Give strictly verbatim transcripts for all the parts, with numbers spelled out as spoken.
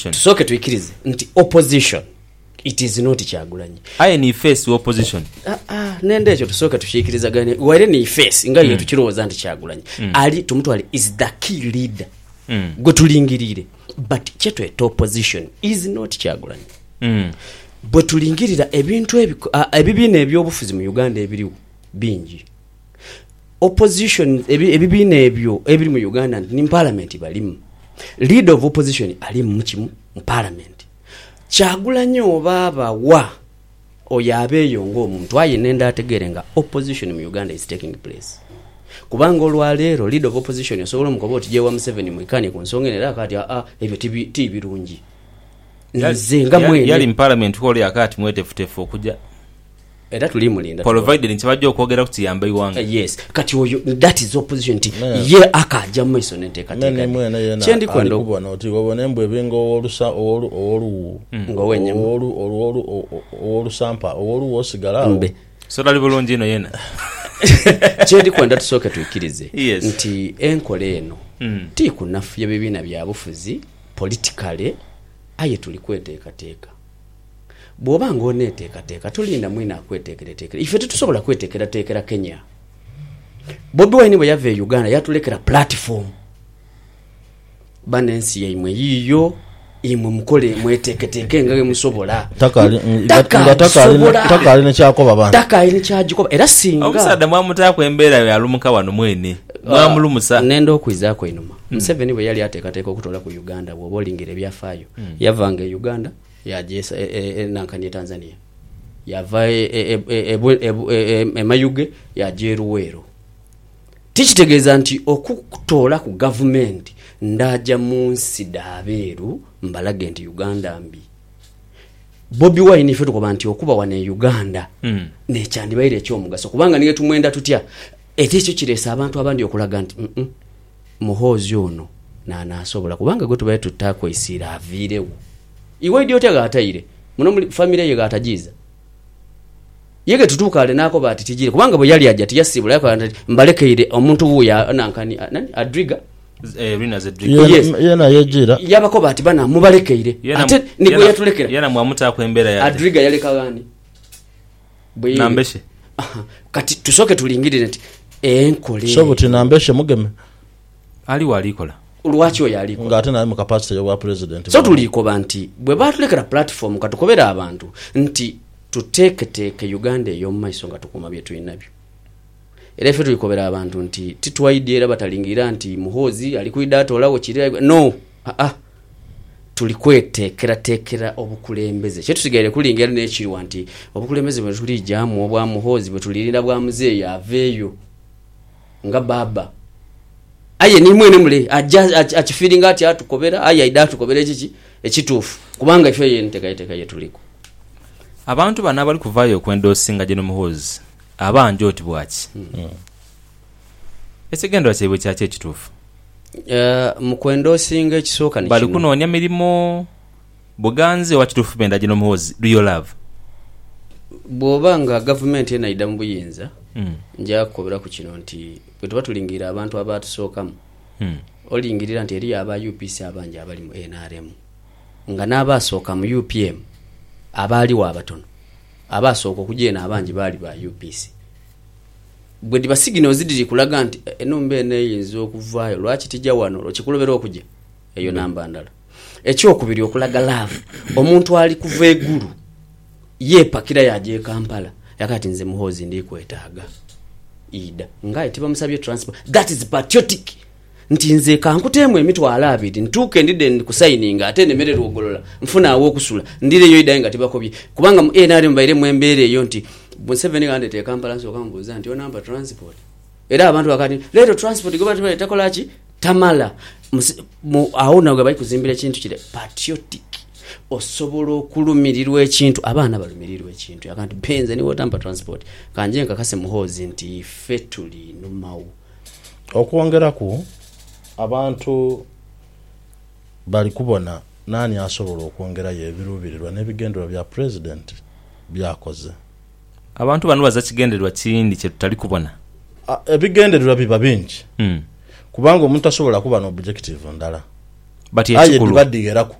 opposition. Tusoke tuikirize nti opposition it is not Kyagulanyi. Aye ni face opposition. Ah ah nende ekyo tusoke tushikiriza gane. Wale ni face nga mm. yetu kiroza nti Kyagulanyi. Mm. Ali tumutu ali is the key leader. Mm. Go tulingirire. But chetu eto opposition is not Kyagulanyi. Mm. Bwe tulingirira ebintu ebibine ebyobufuzi mu Uganda ebiriwo bingi. Opposition ebibine ebyo ebiri mu Uganda ni parliament balimu. Leader of opposition ali mu kimu mu parliament. Kyagulanyi obaba wa oyabeyo ng'omuntu aye nenda ategerenga opposition mu Uganda is taking place. Kubanga olwaleero leader of opposition yasobola mukoba oti jewa Museveni mwikani ku nsonga era kati a ebyo tibi birungi. Nze nga mwe yali mu parliament ko yakati mwetefutefu okujja era tuli mulinda provided nchibajjo okwogera kuti yamba iwanga. Uh, yes kati oyo that is opposition ti ye akaja maiso nenteka teka chendi kwendo kubona oti wabone mbwe bingo olusa olu olu ngowenye olu olu olu sampa olu wosigala mbe so dali bulungi ino yena chendi kwenda tusoke tuikirize yes. Nti enkole eno mm. ti kunafu ya bibina bya bufuzi politically aye tulikweteka teka bwoba ng'oneeteeka teeka tulinda mwina akweteekera teekera ife tetusobola kweteekera teekera Kenya. Bobi Wine bwe yava e Uganda yatulekera platform banensi yaimwe yiyo imwe mukole mweteeketeeke nga musobola takali takali takali ne kyakoba bana takali ne kyagikoba era singa omusada mwamuta kwembera yalumuka wano mwene mwamulumusa nendo okwizaako inuma. Museveni bwe yali ateekateeka okutola ku Uganda bw'oba olingire ebyafaayo yavanga e Uganda yajesa nankani Tanzania yava e mayuge yajeruwero tikitegeza nti okutola ku government ndaja munsi daberu mbalage nti Uganda mbi. Bobi Wine ife tukoba nti okuba wane Uganda mm. ne kyandibaire ekyomugaso kubanga niye tumwenda tutya ekyo kiresa abantu abandi okulaga nti mm -mm, muhozi ono na nasobola kubanga gwe tubaye tutakwe isira avirewo iwe idioti agataire muno family ye gatajiza yege tutukale nako bati tijire kubanga bwe yali ajja tiyasibula yako mbalekeire omuntu huya nankani nani Adriga eh Rina Adriga yes yana yejira yabako bati bana mubalekeire ate niko yatulekera yana mwamuta kwembera ya Adriga yaleka gani bwe nambeshe kati tusoke tulingirire nti enkole so buti nambeshe mugeme ali walikola ulwachi oyo aliko ngate na mu capacity ya president so tuliko banti bwe batulekera platform katukobera abantu nti tuteketeke Uganda eyo maiso nga tukuma byetu inabyo era ife tulikobera abantu nti titwaidiera batalingira nti muhozi alikuida atolawo kirego no ah ah tulikwetekera tekera obukulembeze kye tusigaire kulingira n'ekirwa nti obukulembeze bwe tuli jamu obwa muhozi bwe tulirinda bwa muzeeyi aveyo nga baba aye ni mwene mule achifiringa ati atukobera aye aida tukobera ekiki ekitufu kubanga ife ye nteka yeteka yetuliko abantu bana bali kuvayo kwendo singa jeno muhozi abanje oti bwachi mm. mm. Esigendo kyebwe kyache ekitufu uh, mukwendo singa ekisoka ni bali kunonya milimo buganze wa kitufu benda jeno muhozi do you love bobanga government ena ida mbuyinza mm. nja kukobera ku kino nti bwe tuba tulingira abantu abatusookamu mm. olingirira nti eri aba U P C abanje abali mu N R M nga n'abasooka mu U P M abali wa batono abasooka okujena abanje bali ba U P C bwe dibasigino zidiri kulaga nti enombe neyinza okuvaayo lwaki tijja wano lokikulobera okujja eyo mm. namba ndala ekyokubiri okulaga love omuntu ali kuva eguru ye pakira yaje Kampala yakati nze muhozi ndi kwetaaga ida ngai tiba musabye transport that is patriotic nti nze kankutemu emitwala abiri ntuke ndide ndikusayininga ate nemerera ogolola mfuna awo okusula ndire yo ida nga tibakobye kubanga mu N R M mbaire mwembere eyo nti Museveni gande te Kampala nso kambuza nti onamba transport era abantu akati leto transport goba tibale takolachi tamala mu aona gwe bali kuzimbira ekintu kire patriotic osobola okulumirirwa ekintu abaana balumirirwa ekintu yakanti benze ni wotamba transport kanje nkakase muhozi nti fetuli numawu okwongera ku abantu bali kubona nani asobola okwongera yebirubirirwa nebigendero bya president byakoze abantu banu baza kigenderwa kindi kye tutali kubona ebigenderwa biba bingi mm. kubanga omuntu asobola kuba no objective ndala but aye dibadigeraku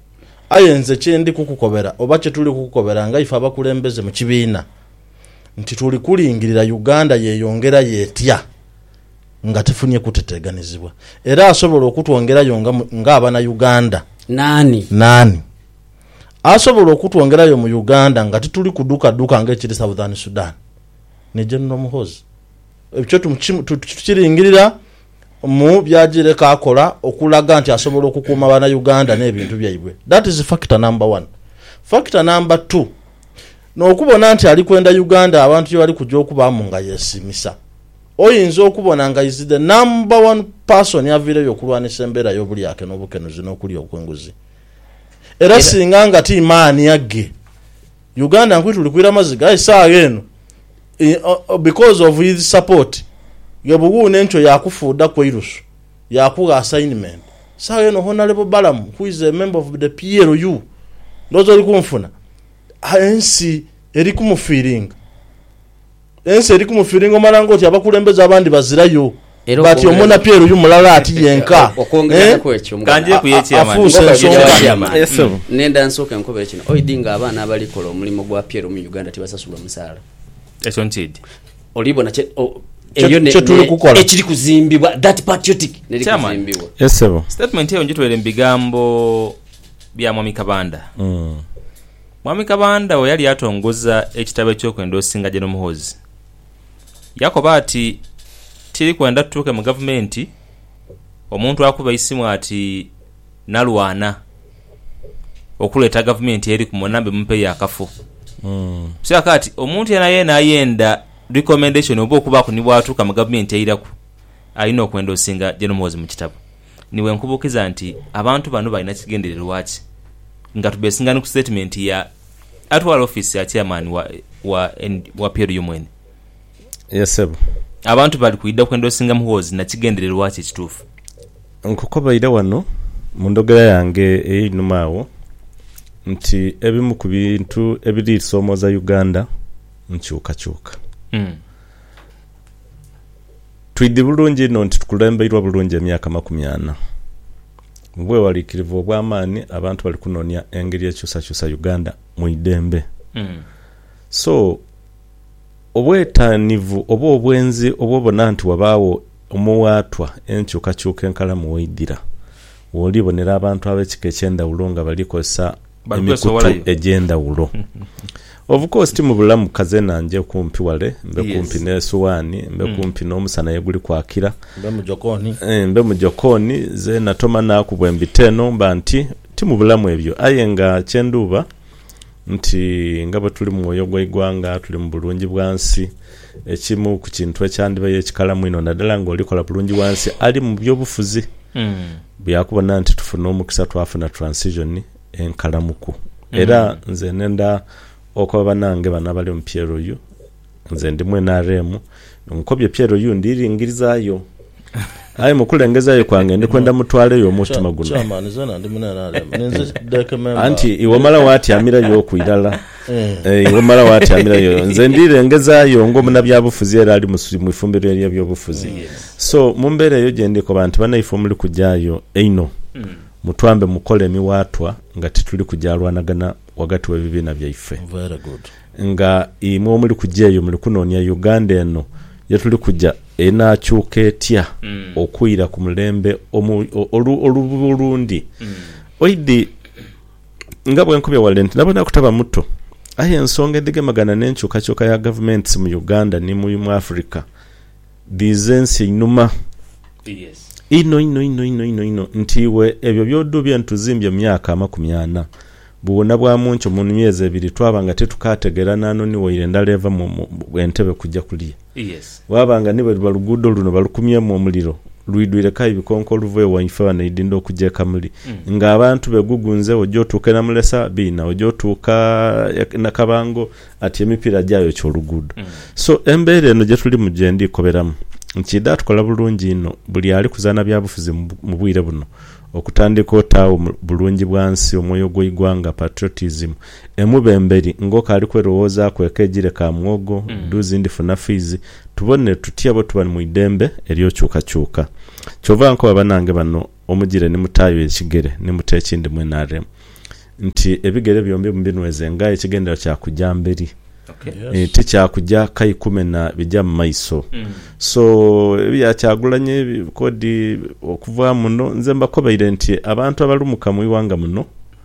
ayenze kyendi kukukobera oba kye tuli kukukobera nga ife abakulembeze mu kibiina nti tuli kulingirira Uganda yeeyongera yetya nga tefunye kuteteganizibwa era asobola okutwongerayo nga, nga abana Uganda nani nani asobola okutwongerayo mu Uganda nga tituli kuduka duka nga ekiri Southern Sudan ne General Muhoozi ekyo tukiringirira mu byagireka akola okulaga nti asobola okukuuma abana Uganda n'ebintu byaibwe. That is factor number one. Factor number two, n'okubona nti ali kwenda Uganda abantu bye bali kujja okubamu nga yesimisa oyinza okubona nga is the number one person yavireyo okulwanisa embeera y'obuli yake n'obukenuzi n'okuli okwenguzi era singa nga ti maani yagge Uganda nkwitu likwira maziga isaa eno because of his support yabugune ncho yakufuda kwa irusu yakuga assignment saa eno Honorable Balaam who is a member of the P L U ndozo likumfuna ensi eri kumufiringa ensi eri kumufiringa malango oti abakulembeza abandi bazirayo bati omuna P L U mulala ati yenka okongera ko ekyo kanje kuyechi amani eso nenda nsoka nkobere kino oyidinga abana abali kola omulimo gwa P L U mu Uganda tibasasula musala eso ntidi olibona che eyo ne ekiri kuzimbibwa that patriotic neri kuzimbibwa esebo statement eyo njitwele mbigambo bya Mwami Kabanda mm. Mwami Kabanda we yali atongoza ekitabo ky'okwenda osinga General Muhoozi yakoba ati tiri kwenda tutuuke mu government omuntu akuba isimu ati nalwana okuleta government eri ku munambe mumpe yakafu mm. Saka ati omuntu yana yena ayenda recommendation obo kuba kunibwa atuka mu government eyiraku alina okwenda osinga General Muhoozi mu kitabo niwe nkubukiza nti abantu bano balina kigenderero waki nga tubesinga ku statement ya atwala office ya chairman wa wa wa P L U mwene yesebo abantu bali kuida kwenda osinga Muhoozi na kigenderero waki kitufu nkukoba ida wano mu ndogera yange eyinumaawo nti ebimu ku bintu ebiri somo za Uganda nchuka chuka mm. Twidi bulungi no nti tukulemberwa bulungi emyaka makumi ana bwe walikirivu obw'amaani abantu bali kunonya engeri ekyusa kyusa Uganda mu idembe mm. So obwetanivu obo obwenzi obwobona nti wabaawo omuwaatwa enkyuka kyuka enkalamu weidira wolibonera abantu ab'ekika ekyendawulo nga balikosa emikutu egyendawulo of course timu bulamu kaze nanje kumpi wale mbe yes. Kumpi ne Suwani mbe mm. Kumpi n'omusana yeguli kwakira mbe mu Jokoni eh mbe mu Jokoni ze natoma na kubwembiteno mbanti timu bulamu ebyo ayenga kyenduba nti ngabo tuli mu mwoyo gw'igwanga tuli mu bulungi bwansi ekimu ku kintu ekyandiba yekikalamu ino nadala ngo olikola bulungi bwansi ali mu byobufuzi mm. byakubona nti tufuna omukisa twafuna transition enkalamuku mm. Era nze nenda okoba nange bana bali mu P L U nze ndimwe na remu nkobye P L U ndiringirizayo ayi mukulengezayo kwange ndi kwenda mutwale yo mutima guno chairman zana ndi muna na remu nenze deke member anti iwo mala wati amira yo kuidala eh iwo mala wati amira yo nze ndirengezayo ngo muna byabufuzi era ali mu ifumbiro ya byobufuzi so mumbere yo gende ko bantu bana ifumuli kujayo eino mutwambe mukole miwatwa nga tituli kujalwanagana wagati wa bibina bya ife very good nga imwe muri kujeyo muri kunonya Uganda eno yatuli kujja ena chuketia mm. Okuira ku mulembe olubulundi mm. Oidi ngabwe nkubya walent nabona kutaba muto aye ensonga edige magana n'enchuka choka ya governments mu Uganda ni mu Africa bizensi inuma yes ino ino ino ino ino ino ntiwe ebyo byodu byentuzimbye myaka makumi ana buona bwa muncho mu myeze ebiri twabanga tetukategera nano ni woyirenda leva mu bwentebe kujja kuliya yes wabanga niwe balugudo luno balukumye mu omuliro luidwire kai bikonko luvuye wanyifa na idindo kujja kamuli mm. Nga abantu begugunze ojo tukena mulesa bina ojo tuka nakabango ati emipira jayo kyo lugudo mm. So embere no je tuli mujendi koberamu nkida tukola bulungi ino buli ali kuzana byabufuzi mu bwire buno okutandika otawo bulungi bwansi omwoyo gw'igwanga patriotism emubemberi ngoka ali kwerowooza kwekejire ka mwogo mm. Duzi ndi funa fizi tubone tutiabo tubani mu idembe eriyo chuka chuka chova nko abanange bano omugire ni mutayo ekigere ni mutekindi mwenare nti ebigere byombi mbinweze nga ekigendero kya kujja mberi. Okay. Yes. E, ticha kujja kai kumi na bijja mu maiso. Mm. So ebya Kyagulanyi kodi okuva muno nze mbakobaire nti abantu abalumuka mu iwanga muno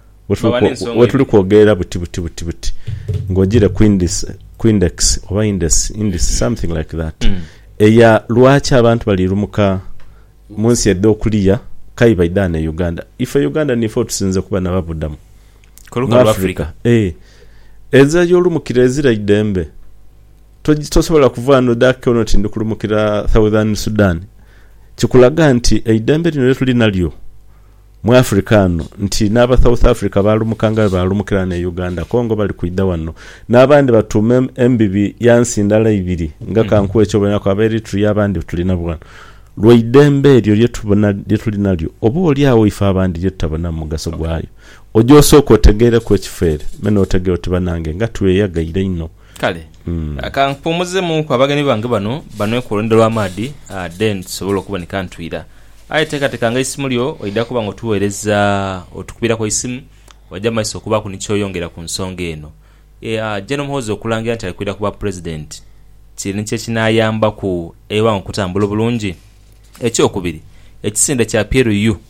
wetuli kwogera buti buti buti buti ngogire Quindex Quindex oba Index Index something like that. Mm. Eya lwacha abantu balirumuka munsi edde okuliya kai baidane Uganda. Ife Uganda ni fo tusinze kuba nababudamu. Koluka Africa. Eh. Eza yolumukira ezira idembe. Tosobola kuvano dake ono tindi kulumukira Southern Sudan. Kikulaga nti eidembe lino tuli nalyo mu Africano nti naba South Africa balumukanga balumukira ne Uganda Kongo bali kuida wano n'abandi batume M B B yansindala ibiri nga kanku ekyo bena kwa Eritrea abandi tulina bwana lweidembe eryo lyetubona lyetuli nalyo obo oli awo ifa abandi lyetabona mugaso gwayo ojo soko tegere ko ekifere meno tegere tibanange nga tweyagaire ino kale mm. akampumuze mu kwa bagani bange bano bano ekulondera amadi uh, then sobolo kuba nikantwira ayiteka tekanga isimu lyo oida kuba ngo tuwereza otukubira ko isimu wajja maiso kuba kunichoyongera ku nsonga eno e uh, General Muhoozi okulangira nti alikwira kuba president kiri nche kinayamba ku ewa nkutambula bulungi ekyo okubiri ekisinde kya Pierre U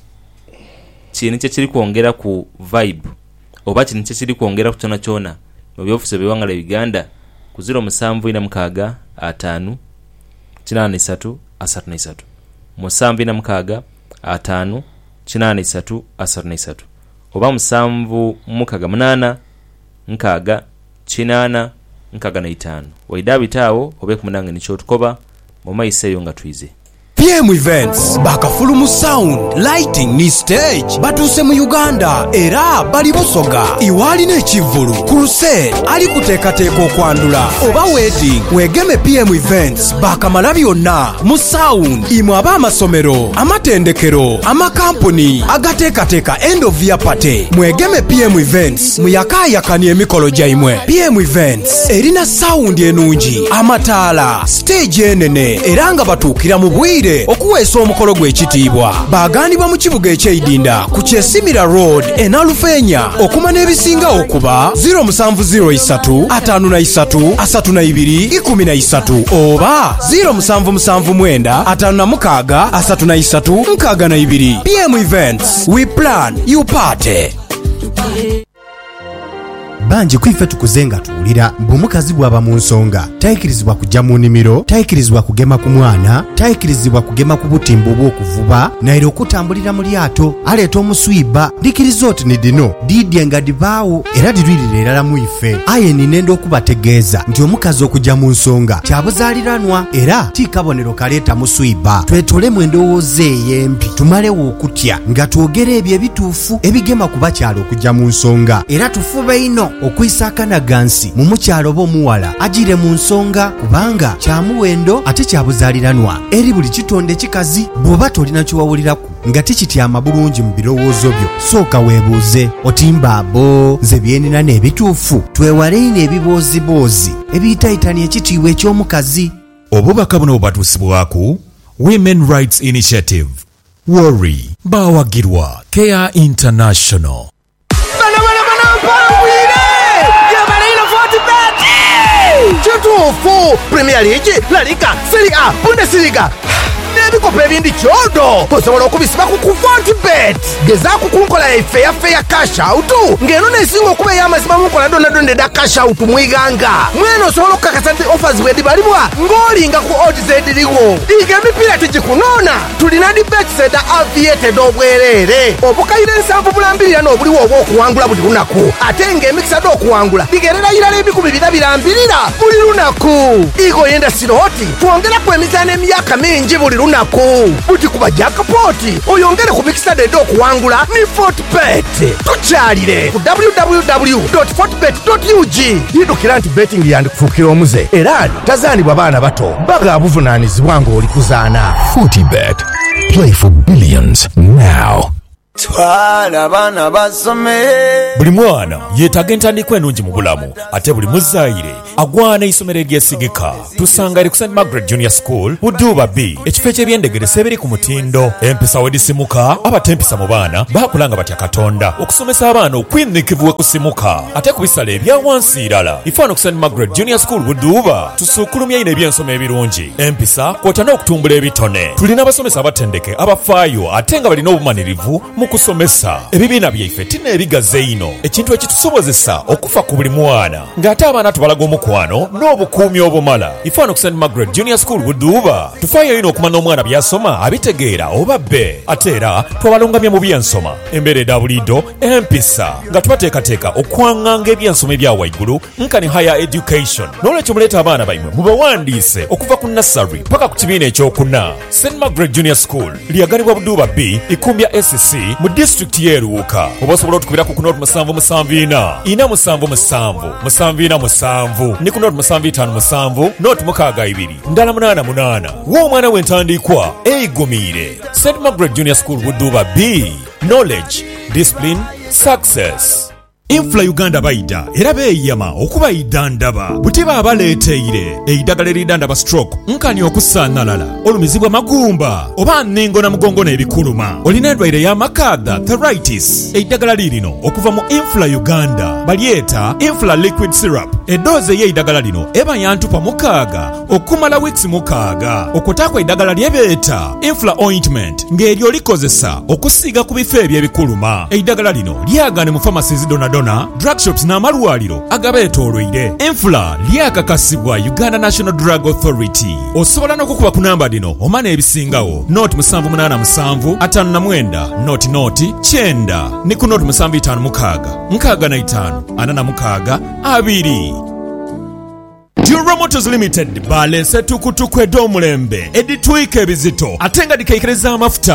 kiri nche kiri kuongera ku vibe oba kiri nche kiri kuongera kutona chona mu byofisi biwangala Uganda ku zero musanvu ina mkaga atanu kinane isatu asatu na isatu musanvu ina mkaga atanu kinane isatu asatu na isatu oba musanvu mukaga munana nkaga kinana nkaga na itanu waida bitawo obe kumunanga nicho tukoba mu maiseyo nga twize P M Events bakafulumu sound lighting ni stage batuse mu Uganda era bali busoga iwali ne kivulu crusade ali kutekateka okwandula oba wedding wegeme P M Events bakamala byonna mu sound imwe aba amasomero amatendekero amakampuni agatekateka end of year party mwegeme P M Events muyakaya kani emikolo jaimwe P M Events erina sound enungi amataala stage enene era nga batukira mu bwire okuweesa omukolo gw'ekitiibwa baganibwa mu kibuga ekyeidinda ku Kyesimira Road enalufenya okuma n'ebisinga okuba zero musanvu zero isatu atanu na isatu asatu na ibiri ikumi na isatu oba zero musanvu musanvu mwenda atanu na mukaaga asatu na isatu nkaaga na ibiri. P M Events, we plan, you party. Banji kwife tukuzenga tuulira mbumukazi bwaba mu nsonga tayikirizibwa kujja mu nnimiro tayikirizibwa kugema ku mwana tayikirizibwa kugema ku butimbo bw'okuvuba naye okutambulira mu lyato aleeta omuswiba dikirizooti ni dino didye nga dibaawo era dirwirira erala mu ife aye ninenda okubategeeza nti omukazi okujja mu nsonga kyabuzaaliranwa era ti kabonero kaleeta muswiba twetolemu endowooza ey'embi tumalewo okutya nga twogera ebyo ebituufu ebigema ku bakyalo okujja mu nsonga era tufube ino okwisakana gansi mu mukyalo b'omuwala agire mu nsonga kubanga kyamuwendo ate kyabuzaaliranwa eri buli kitonde kikazi bw'oba tolina kiwawuliraku nga tikityama bulungi mu birowoozo byo sooka weebuuze otimba abo nze byenina n'ebituufu twewale ino ebibooziboozi ebiyitayitani ekitiibwa eky'omukazi. Obubaka buno bubatuusibwaku Women Rights Initiative, Worry, baawagirwa Care International. Kituufu Premier League, La Liga, Serie A, Bundesliga n'ebikopo ebindi kyodo osobola okubisiba ku Fortbet. Gezaako ku nkola yaffe yaffe ya cash out ng'eno nesinga okuba ey'amazima mu nkola donna da cash out mwiganga mweno osobola okukakasa nti offers bwedibalibwa ng'olinga ku odds ediriwo liga emipiira tegikunoona tulina dibetseda aviated obwereere obukayire nsanvu bulambirira n'obuliwo oba okuwangula buli lunaku ate ng'emikisa d'okuwangula ligerera irala ebikumi bina birambirira buli lunaku igo yenda siroti twongeraku emizaano emyaka mingi buli lunaku buti kuba jackpoti oyongere ku mikisa dedo okuwangula ni Fortbet. Tukyalire ku w w w dot fortbet dot u g. Yidukira nti betting yandikufuukira omuze era tazaanibwa baana bato baga buvunaanyizibwa ng'oli kuzaana. Fortbet, play for billions now. twala abaana basome. Buli mwana yeetaaga entandikwa ennungi mu bulamu ate buli muzaayire agwana isomero eryesigika. Tusanga eri ku Saint Margaret Junior School Buduuba B, ekifo eky'ebyendegeresa ebiri ku mutindo. Empisa wedisimuka abatempisa mu baana baakulanga batya Katonda okusomesa abaana okwinnikivu we kusimuka ate ku bisala ebya wansi irala. Ifaano ku Saint Margaret Junior School Buduuba tusukulumya ino ebyensoma ebirungi, empisa kwota n'okutumbula ebitone. Tulina abasomesa abatendeke abafaayo ate nga balina obumanirivu mu kusomesa. Ebibiina byaife tina ebigaze ino, ekintu ekitusobozesa okufa ku buli mwana ng'ate abaana tubalaga omukwano n'obukuumi obumala. Ifaano ku Saint Margaret Junior School Buduuba tufaayo ino okumanya omwana byasoma abitegeera oba bbe ate era twabalungamya mu byensoma. Embeera edabulido empisa nga tubateekateeka okwaŋŋanga ebyensoma ebya waigulu nkani higher education. N'olwekyo muleeta abaana baimwe mubawandiise okuva ku nursery paka ku kibiina ekyokuna. Saint Margaret Junior School lyagalibwa Buduuba B ikumbya S C mu district y'Eruuka. Oba osobola otukubirako ku noti musanvu musanvu ina ina musanvu musanvu musanvu ina musanvu ne ku noti musanvu itaano musanvu noti mukaaga ibiri ndala munaana munaana. W'omwana w'entandikwa eigumiire. Saint Margaret Junior School Buduuba B. Knowledge, discipline, success. Infla Uganda baida era beeyama okubayida ndaba butiba abaleeteire eidagala eridandaba stroke nkani okusaanalala olumizibwa magumba oba nningo na mugongo n'ebikuluma olina endwaire y'amakadha arthritis. Eidagala lirino okuva mu Infla Uganda balyeta Infla liquid syrup. Eddoozi y'eidagala lino eba yantupa mukaaga okumala wiiki mukaaga. Okutaakwa eidagala lyebeeta Infla ointment ng'eryo likozesa okusiiga ku bifo eby'ebikuluma. Eidagala lino lyagane mu pharmacies donadona, drug shops n'amalwaliro agabeetoolwire. Infla lyakakasibwa Uganda National Drug Authority. Osobola n'okukuba ku namba dino omana ebisingawo noti musanvu munaana musanvu ataano na mwenda noti noti kyenda ne ku noti musanvu itaano mukaaga nkaaga na itaano ana na mukaaga abiri. Dura Motors Limited baleese tukutuku ed'omulembe editwika ebizito ate nga dikaikereza amafuta